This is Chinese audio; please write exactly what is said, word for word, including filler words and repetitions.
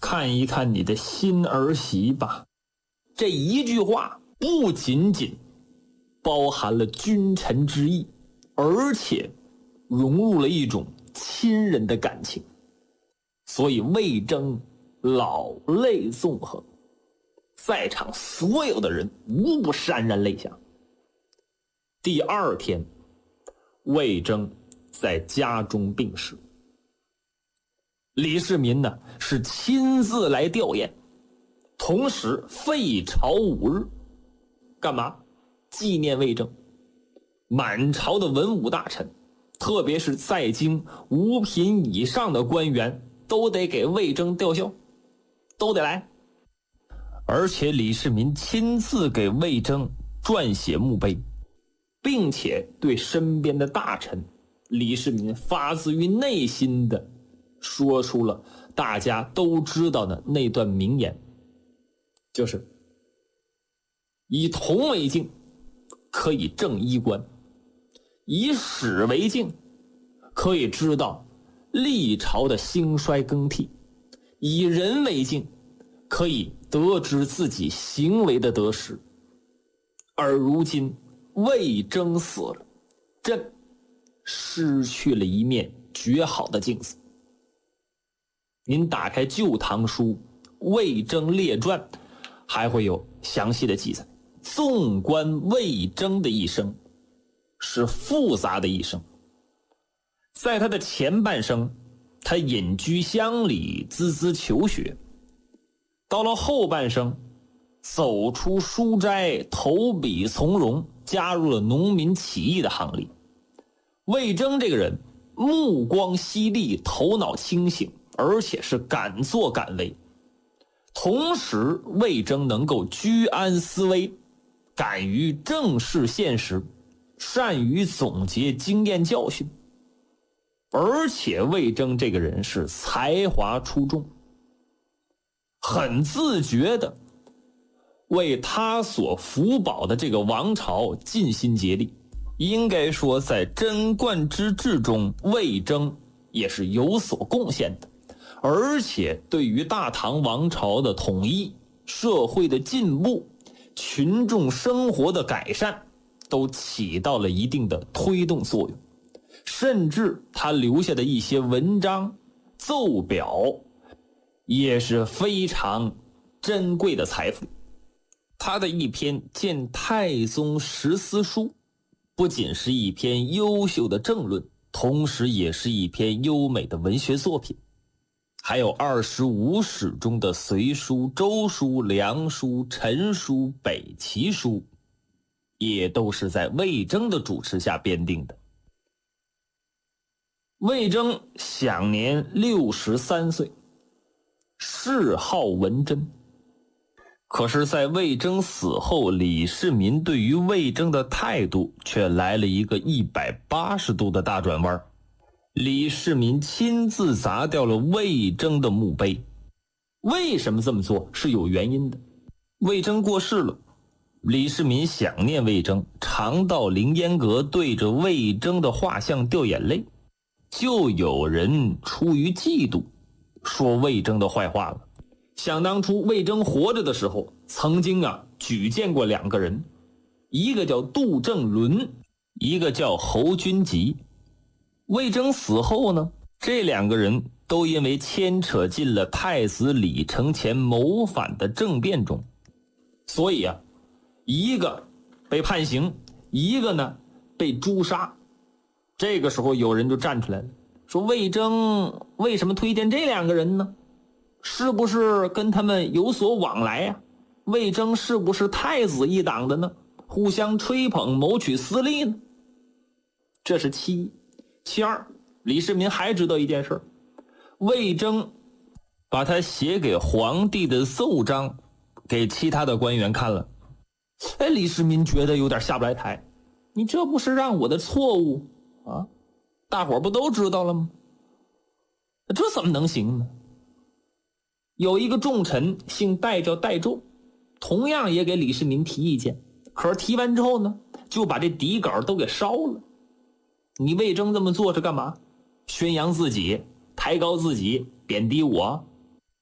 看一看你的新儿媳吧。这一句话不仅仅包含了君臣之义，而且融入了一种亲人的感情。所以魏征老泪纵横，在场所有的人无不潸然泪下。第二天，魏征在家中病逝。李世民呢是亲自来吊唁，同时废朝五日，干嘛？纪念魏征。满朝的文武大臣，特别是在京五品以上的官员，都得给魏征吊孝，都得来。而且李世民亲自给魏征撰写墓碑，并且对身边的大臣，李世民发自于内心的说出了大家都知道的那段名言，就是以铜为镜，可以正衣冠；以史为镜，可以知道历朝的兴衰更替；以人为镜，可以得知自己行为的得失。而如今魏征死了，朕失去了一面绝好的镜子。您打开《旧唐书·魏征列传》，还会有详细的记载。纵观魏征的一生，是复杂的一生。在他的前半生，他隐居乡里，孜孜求学；到了后半生，走出书斋，投笔从戎，加入了农民起义的行列。魏征这个人目光犀利，头脑清醒，而且是敢作敢为。同时魏征能够居安思危，敢于正视现实，善于总结经验教训。而且魏征这个人是才华出众，很自觉的为他所辅保的这个王朝尽心竭力。应该说在贞观之治中，魏征也是有所贡献的，而且对于大唐王朝的统一、社会的进步、群众生活的改善都起到了一定的推动作用。甚至他留下的一些文章、奏表也是非常珍贵的财富。他的一篇《见太宗十思书》不仅是一篇优秀的政论，同时也是一篇优美的文学作品。还有二十五史中的隋书、周书、梁书、陈书、北齐书，也都是在魏征的主持下编定的。魏征享年六十三岁，谥号文贞。可是在魏征死后，李世民对于魏征的态度却来了一个一百八十度的大转弯。李世民亲自砸掉了魏征的墓碑。为什么这么做？是有原因的。魏征过世了，李世民想念魏征，常到凌烟阁对着魏征的画像掉眼泪。就有人出于嫉妒，说魏征的坏话了。想当初魏征活着的时候，曾经啊举荐过两个人，一个叫杜正伦，一个叫侯君集。魏征死后呢，这两个人都因为牵扯进了太子李承乾谋反的政变中，所以啊，一个被判刑，一个呢被诛杀。这个时候有人就站出来了，说魏征为什么推荐这两个人呢？是不是跟他们有所往来呀、啊？魏征是不是太子一党的呢？互相吹捧，谋取私利呢？这是其一。其二，李世民还知道一件事，魏征把他写给皇帝的奏章给其他的官员看了。哎，李世民觉得有点下不来台，你这不是让我的错误啊，大伙不都知道了吗？这怎么能行呢？有一个重臣姓戴，叫戴胄，同样也给李世民提意见，可是提完之后呢，就把这底稿都给烧了。你魏征这么做是干嘛？宣扬自己，抬高自己，贬低我？